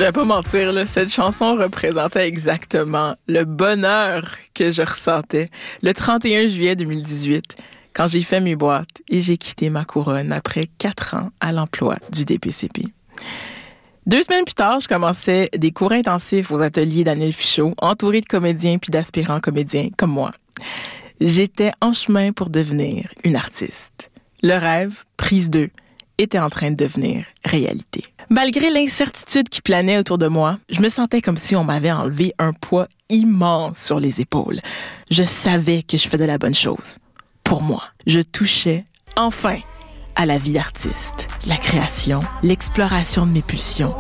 vais pas mentir, là, cette chanson représentait exactement le bonheur que je ressentais le 31 juillet 2018, quand j'ai fait mes boîtes et j'ai quitté ma couronne après 4 ans à l'emploi du DPCP. 2 semaines plus tard, je commençais des cours intensifs aux ateliers d'Annelle Fichot, entourée de comédiens puis d'aspirants comédiens comme moi. J'étais en chemin pour devenir une artiste. Le rêve, prise 2, était en train de devenir réalité. Malgré l'incertitude qui planait autour de moi, je me sentais comme si on m'avait enlevé un poids immense sur les épaules. Je savais que je faisais la bonne chose. Pour moi, je touchais enfin à la vie d'artiste, la création, l'exploration de mes pulsions,